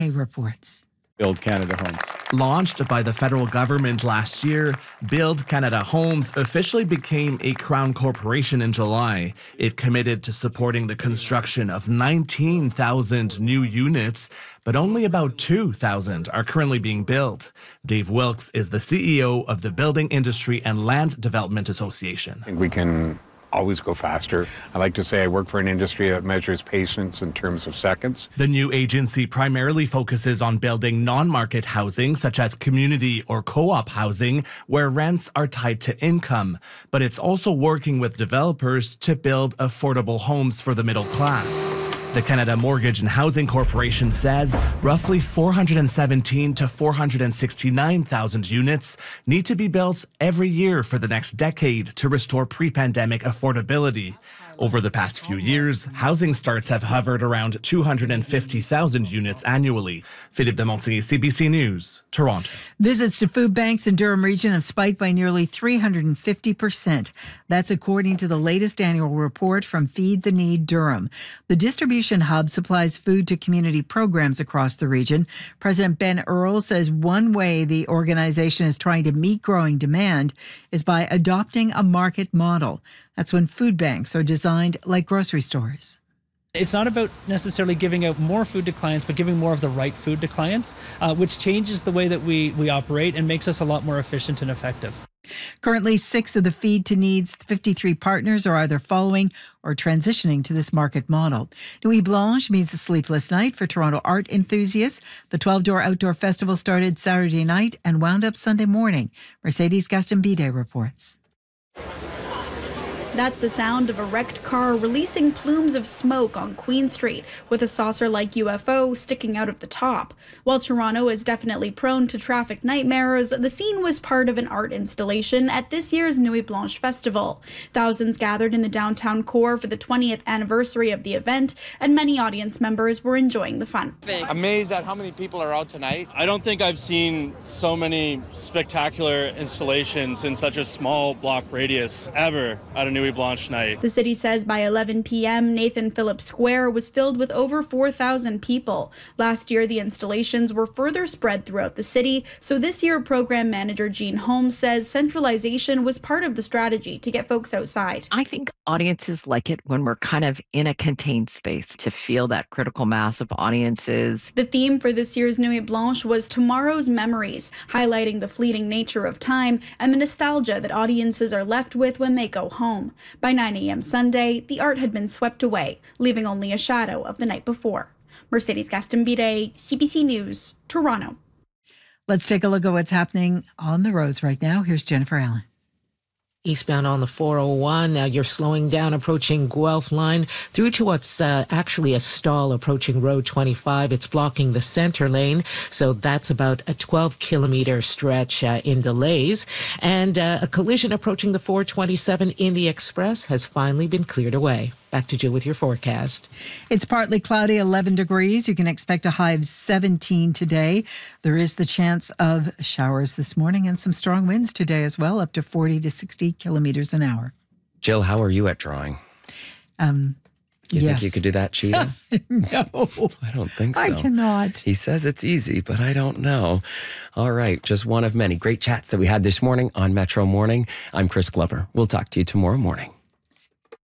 reports. Build Canada Homes. Launched by the federal government last year, Build Canada Homes officially became a Crown corporation in July. It committed to supporting the construction of 19,000 new units, but only about 2,000 are currently being built. Dave Wilkes is the CEO of the Building Industry and Land Development Association. I think we can always go faster. I like to say I work for an industry that measures patience in terms of seconds. The new agency primarily focuses on building non-market housing, such as community or co-op housing, where rents are tied to income. But it's also working with developers to build affordable homes for the middle class. The Canada Mortgage and Housing Corporation says roughly 417 to 469,000 units need to be built every year for the next decade to restore pre-pandemic affordability. Over the past few years, housing starts have hovered around 250,000 units annually. Philippe de Montigny, CBC News, Toronto. Visits to food banks in Durham Region have spiked by nearly 350%. That's according to the latest annual report from Feed the Need Durham. The distribution hub supplies food to community programs across the region. President Ben Earl says one way the organization is trying to meet growing demand is by adopting a market model. That's when food banks are designed like grocery stores. It's not about necessarily giving out more food to clients, but giving more of the right food to clients, which changes the way that we operate and makes us a lot more efficient and effective. Currently, 6 of the Feed to Need's 53 partners are either following or transitioning to this market model. Nuit Blanche means a sleepless night for Toronto art enthusiasts. The 12-door outdoor festival started Saturday night and wound up Sunday morning. Mercedes Gastambide reports. That's the sound of a wrecked car releasing plumes of smoke on Queen Street with a saucer-like UFO sticking out of the top. While Toronto is definitely prone to traffic nightmares, the scene was part of an art installation at this year's Nuit Blanche Festival. Thousands gathered in the downtown core for the 20th anniversary of the event, and many audience members were enjoying the fun. Amazed at how many people are out tonight. I don't think I've seen so many spectacular installations in such a small block radius ever at a Nuit Blanche night. The city says by 11 p.m., Nathan Phillips Square was filled with over 4,000 people. Last year, the installations were further spread throughout the city, so this year, program manager Jean Holmes says centralization was part of the strategy to get folks outside. I think audiences like it when we're kind of in a contained space to feel that critical mass of audiences. The theme for this year's Nuit Blanche was Tomorrow's Memories, highlighting the fleeting nature of time and the nostalgia that audiences are left with when they go home. By 9 a.m. Sunday, the art had been swept away, leaving only a shadow of the night before. Mercedes Gastambide, CBC News, Toronto. Let's take a look at what's happening on the roads right now. Here's Jennifer Allen. Eastbound on the 401, now you're slowing down approaching Guelph line through to what's actually a stall approaching Road 25. It's blocking the center lane, so that's about a 12-kilometer stretch in delays. And a collision approaching the 427 in the Express has finally been cleared away. Back to Jill with your forecast. It's partly cloudy, 11 degrees. You can expect a high of 17 today. There is the chance of showers this morning and some strong winds today as well, up to 40 to 60 kilometers an hour. Jill, how are you at drawing? You think you could do that, Cheetah? No. I don't think so. I cannot. He says it's easy, but I don't know. All right, just one of many great chats that we had this morning on Metro Morning. I'm Chris Glover. We'll talk to you tomorrow morning.